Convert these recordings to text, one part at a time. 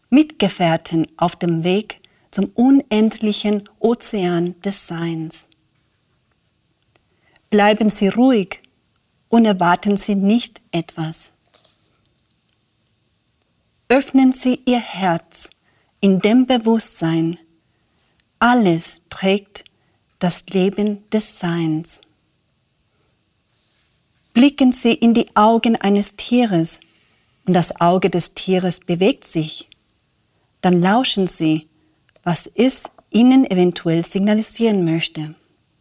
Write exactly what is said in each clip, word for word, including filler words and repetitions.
Mitgefährten auf dem Weg zum unendlichen Ozean des Seins. Bleiben Sie ruhig und erwarten Sie nicht etwas. Öffnen Sie Ihr Herz in dem Bewusstsein, alles trägt das Leben des Seins. Blicken Sie in die Augen eines Tieres und das Auge des Tieres bewegt sich. Dann lauschen Sie, was es Ihnen eventuell signalisieren möchte.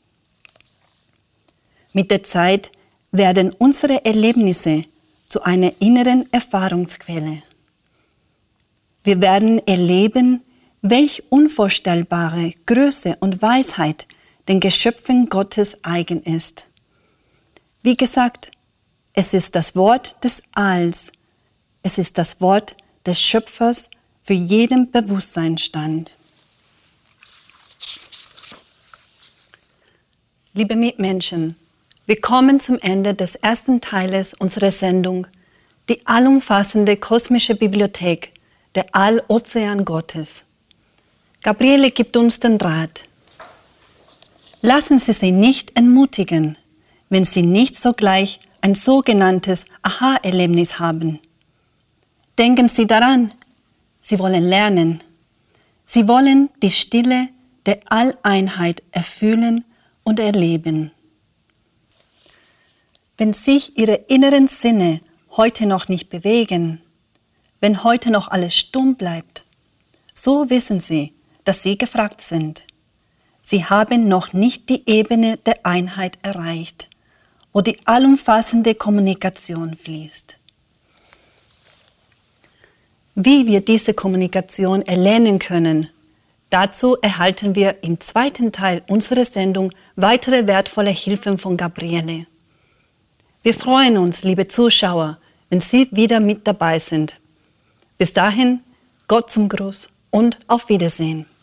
Mit der Zeit werden unsere Erlebnisse zu einer inneren Erfahrungsquelle. Wir werden erleben, welch unvorstellbare Größe und Weisheit den Geschöpfen Gottes eigen ist. Wie gesagt, es ist das Wort des Alls, es ist das Wort des Schöpfers für jeden Bewusstseinsstand. Liebe Mitmenschen, wir kommen zum Ende des ersten Teiles unserer Sendung, die allumfassende kosmische Bibliothek, der Allozean Gottes. Gabriele gibt uns den Rat. Lassen Sie sich nicht entmutigen, wenn Sie nicht sogleich ein sogenanntes Aha-Erlebnis haben. Denken Sie daran, Sie wollen lernen. Sie wollen die Stille der Alleinheit erfühlen und erleben. Wenn sich Ihre inneren Sinne heute noch nicht bewegen, wenn heute noch alles stumm bleibt, so wissen Sie, dass Sie gefragt sind. Sie haben noch nicht die Ebene der Einheit erreicht, wo die allumfassende Kommunikation fließt. Wie wir diese Kommunikation erlernen können, dazu erhalten wir im zweiten Teil unserer Sendung weitere wertvolle Hilfen von Gabriele. Wir freuen uns, liebe Zuschauer, wenn Sie wieder mit dabei sind. Bis dahin, Gott zum Gruß und auf Wiedersehen.